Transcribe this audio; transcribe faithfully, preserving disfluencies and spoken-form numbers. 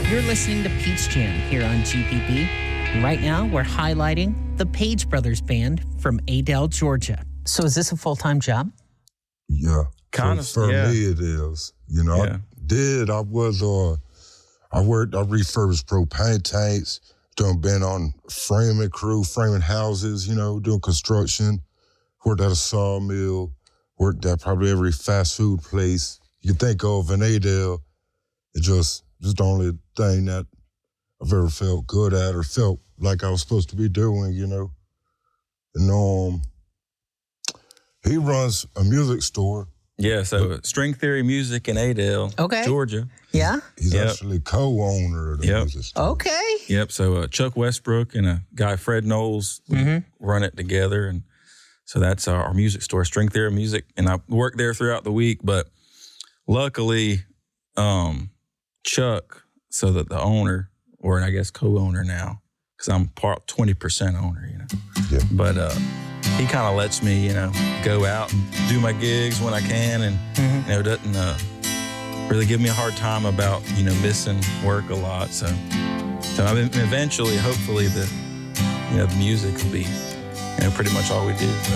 You're listening to Peach Jam here on G P B. And right now, we're highlighting the Page Brothers Band from Adel, Georgia. So is this a full-time job? Yeah. Kind of, for, for yeah. me it is. You know, Yeah. I did, I was, uh, I worked, I refurbished propane tanks, done been on framing crew, framing houses, you know, doing construction, worked at a sawmill, worked at probably every fast food place you think of in Adel. It just, just the only thing that I've ever felt good at or felt like I was supposed to be doing, you know. And um, he runs a music store. Yeah, so uh, String Theory Music in Adel, Okay. Georgia. Yeah? He's Yep. actually co-owner of the Yep. music store. Okay. Yep, so uh, Chuck Westbrook and a guy, Fred Knowles, Mhm. run it together. And so that's our, our music store, String Theory Music. And I work there throughout the week, but luckily, um, Chuck, so that the owner, or I guess co-owner now, because I'm part twenty percent owner, you know. Yeah. But uh, he kind of lets me, you know, go out and do my gigs when I can, and Mhm. you know, doesn't uh, really give me a hard time about, you know, missing work a lot. So, so I mean, eventually, hopefully, the you know the music will be, you know, pretty much all we do. So.